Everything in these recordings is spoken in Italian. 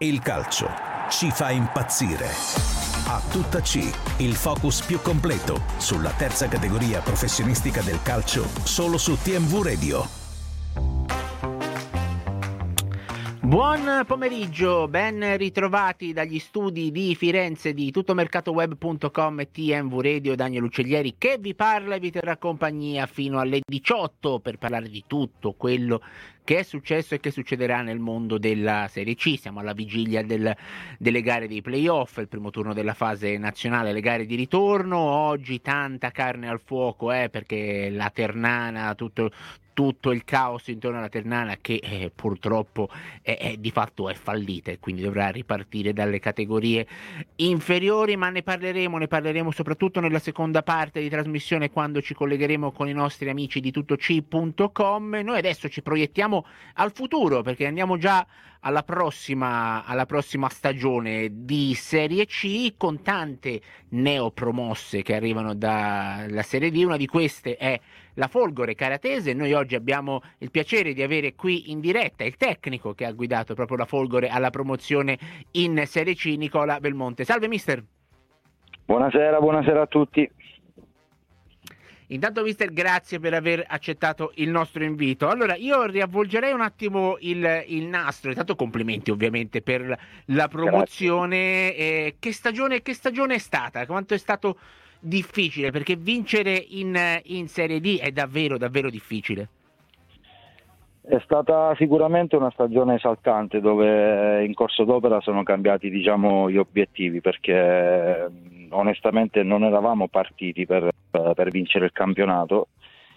Il calcio ci fa impazzire. A tutta C, il focus più completo sulla terza categoria professionistica del calcio, solo su TMV Radio. Buon pomeriggio, ben ritrovati dagli studi di Firenze di tuttomercatoweb.com e TMV Radio. Daniel Uccellieri che vi parla e vi terrà compagnia fino alle 18 per parlare di tutto quello che è successo e che succederà nel mondo della Serie C. Siamo alla vigilia delle gare dei playoff, il primo turno della fase nazionale, le gare di ritorno. Oggi tanta carne al fuoco, perché la Ternana, tutto il caos intorno alla Ternana che purtroppo di fatto è fallita e quindi dovrà ripartire dalle categorie inferiori, ma ne parleremo soprattutto nella seconda parte di trasmissione, quando ci collegheremo con i nostri amici di tuttoc.com. Noi adesso ci proiettiamo al futuro, perché andiamo già alla prossima stagione di Serie C, con tante neopromosse che arrivano dalla Serie D. Una di queste è la Folgore Caratese. Noi oggi abbiamo il piacere di avere qui in diretta il tecnico che ha guidato proprio la Folgore alla promozione in Serie C, Nicola Belmonte. Salve mister. Buonasera a tutti. Intanto mister, grazie per aver accettato il nostro invito. Allora io riavvolgerei un attimo il nastro. Intanto complimenti ovviamente per la promozione. Che stagione è stata? Quanto è stato difficile? Perché vincere in Serie D è davvero difficile. È stata sicuramente una stagione esaltante, dove in corso d'opera sono cambiati gli obiettivi, perché onestamente non eravamo partiti per vincere il campionato,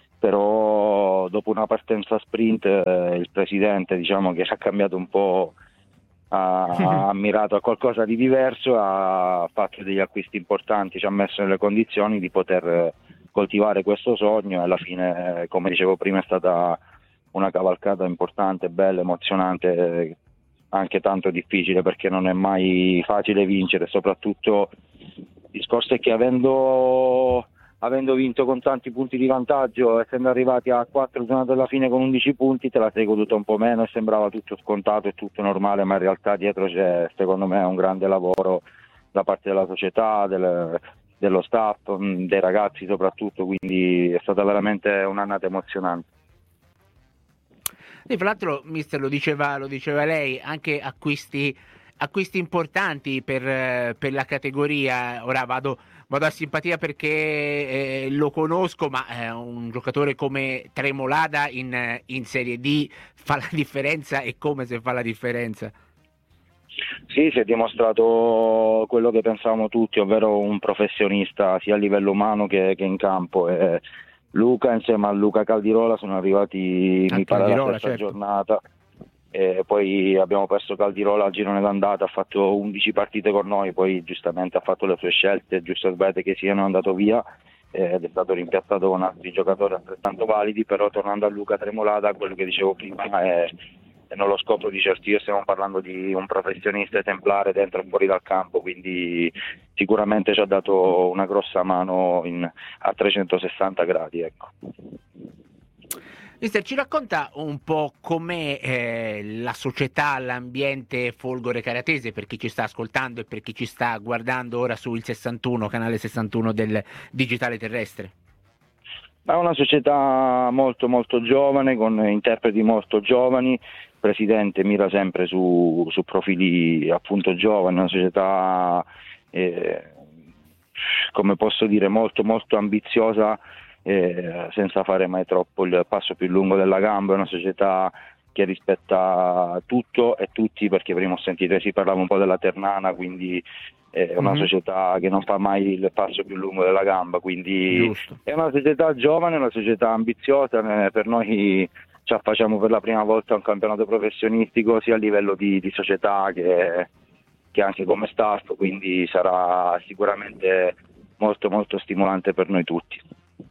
però dopo una partenza sprint il presidente che ha cambiato un po', ha mirato a qualcosa di diverso, ha fatto degli acquisti importanti, ci ha messo nelle condizioni di poter coltivare questo sogno, e alla fine, come dicevo prima, è stata una cavalcata importante, bella, emozionante, anche tanto difficile, perché non è mai facile vincere. Soprattutto il discorso è che avendo vinto con tanti punti di vantaggio, essendo arrivati a 4 giornate alla fine con 11 punti, te la sei goduta un po' meno e sembrava tutto scontato e tutto normale, ma in realtà dietro c'è, secondo me, un grande lavoro da parte della società, dello staff, dei ragazzi soprattutto, quindi è stata veramente un'annata emozionante. E fra l'altro, mister, lo diceva lei, anche acquisti importanti per la categoria. Ora vado a simpatia perché lo conosco, ma un giocatore come Tremolada in Serie D fa la differenza, e come se fa la differenza. Sì, si è dimostrato quello che pensavamo tutti, ovvero un professionista sia a livello umano che in campo. Luca, insieme a Luca Caldirola, sono arrivati alla terza giornata, e poi abbiamo perso Caldirola al girone d'andata, ha fatto 11 partite con noi, poi giustamente ha fatto le sue scelte, giusto o sbagliate che siano, è andato via ed è stato rimpiazzato con altri giocatori altrettanto validi. Però tornando a Luca Tremolada, quello che dicevo prima e non lo scopro di certo io, stiamo parlando di un professionista esemplare dentro e fuori dal campo, quindi sicuramente ci ha dato una grossa mano a 360 gradi, ecco. Mister, ci racconta un po' com'è la società, l'ambiente Folgore Caratese, per chi ci sta ascoltando e per chi ci sta guardando ora sul canale 61 del digitale terrestre? È una società molto molto giovane, con interpreti molto giovani. Il presidente mira sempre su profili appunto giovani, una società come posso dire molto molto ambiziosa, senza fare mai troppo il passo più lungo della gamba. È una società che rispetta tutto e tutti, perché prima ho sentito si parlava un po' della Ternana, quindi è una società che non fa mai il passo più lungo della gamba, quindi giusto. È una società giovane, una società ambiziosa. Per noi ci affacciamo per la prima volta a un campionato professionistico, sia a livello di società che anche come staff, quindi sarà sicuramente molto molto stimolante per noi tutti.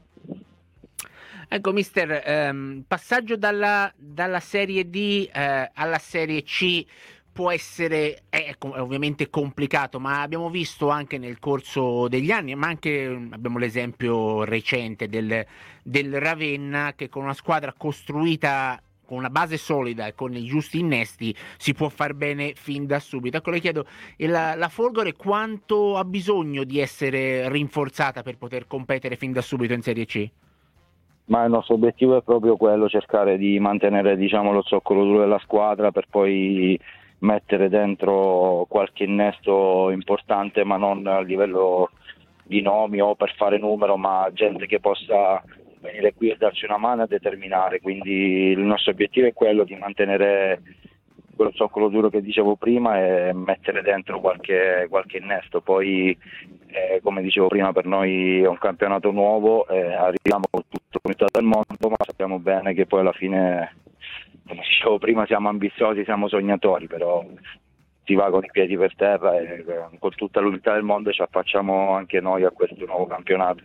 Ecco mister, passaggio dalla Serie D alla Serie C può essere ovviamente complicato, ma abbiamo visto anche nel corso degli anni, ma anche abbiamo l'esempio recente del Ravenna, che con una squadra costruita con una base solida e con i giusti innesti si può far bene fin da subito. Ecco, le chiedo, la Folgore quanto ha bisogno di essere rinforzata per poter competere fin da subito in Serie C? Ma il nostro obiettivo è proprio quello, cercare di mantenere, diciamo, lo zoccolo duro della squadra per poi mettere dentro qualche innesto importante, ma non a livello di nomi o per fare numero, ma gente che possa venire qui e darci una mano a determinare. Quindi il nostro obiettivo è quello di mantenere quello zoccolo duro che dicevo prima e mettere dentro qualche innesto. Poi come dicevo prima, per noi è un campionato nuovo, arriviamo con tutto l'unità del mondo, ma sappiamo bene che poi alla fine, come dicevo prima, siamo ambiziosi, siamo sognatori, però si va con i piedi per terra e con tutta l'unità del mondo ci affacciamo anche noi a questo nuovo campionato.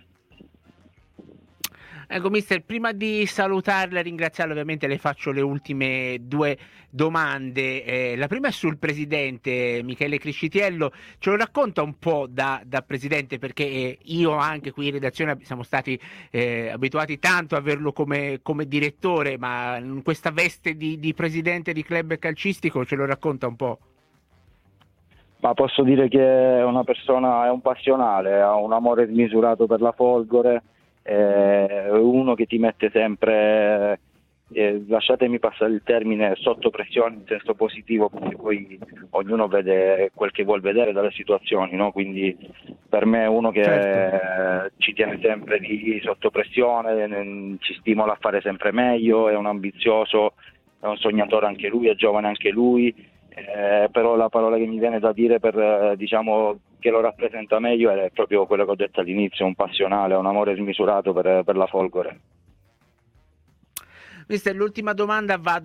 Ecco, mister, prima di salutarla e ringraziarla, ovviamente le faccio le ultime due domande. La prima è sul presidente Michele Criscitiello. Ce lo racconta un po' da presidente, perché io anche qui in redazione siamo stati abituati tanto a averlo come direttore, ma in questa veste di presidente di club calcistico ce lo racconta un po'. Ma posso dire che è una persona, è un passionale, ha un amore smisurato per la Folgore, è uno che ti mette sempre, lasciatemi passare il termine, sotto pressione in senso positivo, perché poi ognuno vede quel che vuol vedere dalle situazioni, no? Quindi per me è uno che ci tiene sempre sotto pressione, ci stimola a fare sempre meglio, è un ambizioso, è un sognatore anche lui, è giovane anche lui. Però la parola che mi viene da dire per diciamo che lo rappresenta meglio è proprio quello che ho detto all'inizio, un passionale, un amore smisurato per la Folgore. Mister, l'ultima domanda va